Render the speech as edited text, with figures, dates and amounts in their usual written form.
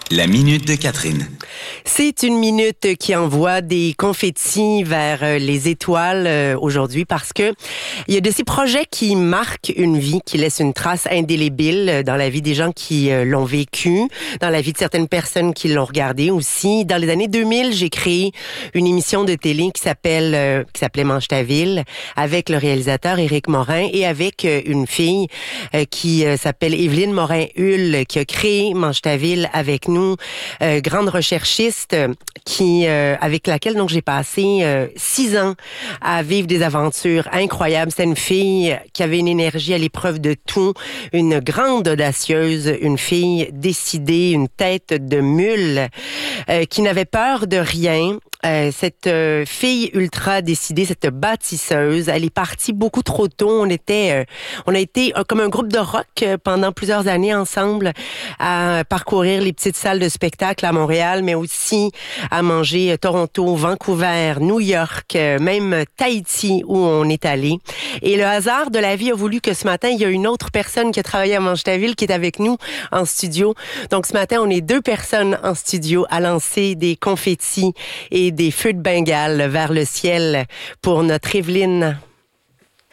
La minute de Catherine. C'est une minute qui envoie des confettis vers les étoiles aujourd'hui parce que il y a de ces projets qui marquent une vie, qui laissent une trace indélébile dans la vie des gens qui l'ont vécu, dans la vie de certaines personnes qui l'ont regardé aussi. Dans les années 2000, j'ai créé une émission de télé qui s'appelait Mange ta ville avec le réalisateur Éric Morin et avec une fille qui s'appelle Évelyne Morin-Hull qui a créé Mange ta ville avec nous. Grande recherchiste avec laquelle donc j'ai passé 6 ans à vivre des aventures incroyables. C'était une fille qui avait une énergie à l'épreuve de tout, une grande audacieuse, une fille décidée, une tête de mule qui n'avait peur de rien. Cette fille ultra décidée, cette bâtisseuse, elle est partie beaucoup trop tôt. On a été comme un groupe de rock pendant plusieurs années ensemble à parcourir les petites salles de spectacle à Montréal, mais aussi à manger Toronto, Vancouver, New York, même Tahiti où on est allé. Et le hasard de la vie a voulu que ce matin, il y a une autre personne qui a travaillé à Mange ta ville qui est avec nous en studio. Donc ce matin, on est 2 personnes en studio à lancer des confettis et des feux de Bengale vers le ciel pour notre Évelyne.